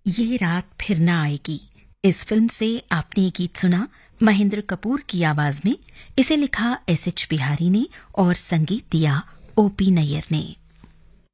ये रात फिर न आएगी। इस फिल्म से आपने ये गीत सुना महेंद्र कपूर की आवाज में। इसे लिखा एस.एच. बिहारी ने और संगीत दिया ओ.पी. नैयर ने।